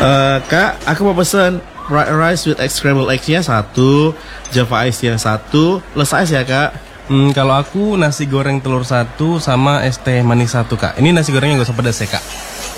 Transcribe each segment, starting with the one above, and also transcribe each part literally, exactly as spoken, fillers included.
Eh, Kak, aku mau pesen fried rice with egg scrambled eggs-nya satu, Java Ice-nya satu, less ice ya Kak. Hmm, kalau aku nasi goreng telur satu sama es teh manis satu, Kak. Ini nasi gorengnya gak usah pedas ya, Kak.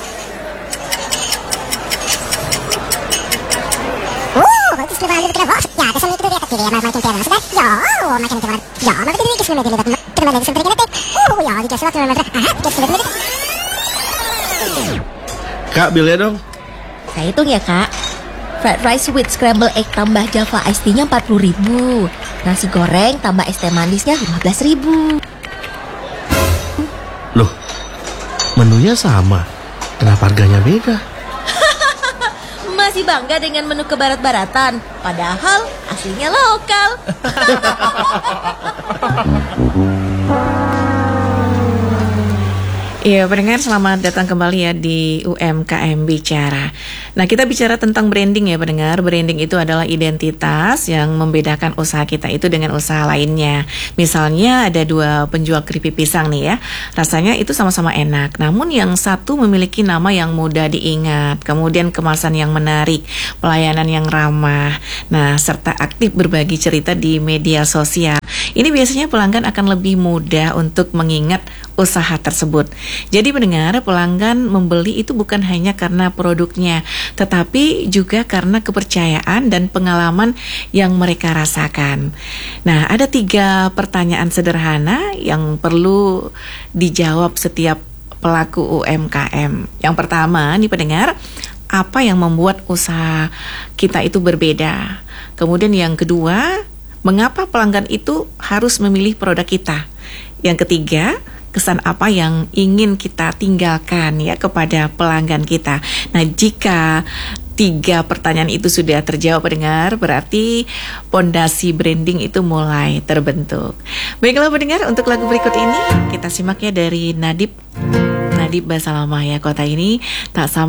Kak, bilnya dong. Saya hitung ya kak. Fried rice with scrambled egg tambah Java iced tea-nya empat puluh ribu. Nasi goreng tambah es teh manisnya lima belas ribu. Loh, menunya sama. Kenapa harganya beda? Masih bangga dengan menu kebarat-baratan, padahal aslinya lokal. Iya, pendengar selamat datang kembali ya di U M K M Bicara. Nah, kita bicara tentang branding ya pendengar. Branding itu adalah identitas yang membedakan usaha kita itu dengan usaha lainnya. Misalnya ada dua penjual keripik pisang nih ya. Rasanya itu sama-sama enak. Namun yang satu memiliki nama yang mudah diingat, kemudian kemasan yang menarik, pelayanan yang ramah, nah serta aktif berbagi cerita di media sosial. Ini biasanya pelanggan akan lebih mudah untuk mengingat usaha tersebut. Jadi pendengar, pelanggan membeli itu bukan hanya karena produknya, tetapi juga karena kepercayaan dan pengalaman yang mereka rasakan. Nah, ada tiga pertanyaan sederhana yang perlu dijawab setiap pelaku U M K M. Yang pertama, nih pendengar, apa yang membuat usaha kita itu berbeda? Kemudian yang kedua, mengapa pelanggan itu harus memilih produk kita? Yang ketiga, kesan apa yang ingin kita tinggalkan ya kepada pelanggan kita. Nah, jika tiga pertanyaan itu sudah terjawab pendengar, berarti pondasi branding itu mulai terbentuk. Baiklah pendengar, untuk lagu berikut ini kita simak ya dari Nadib Nadib Basalamah ya. Kota ini tak sama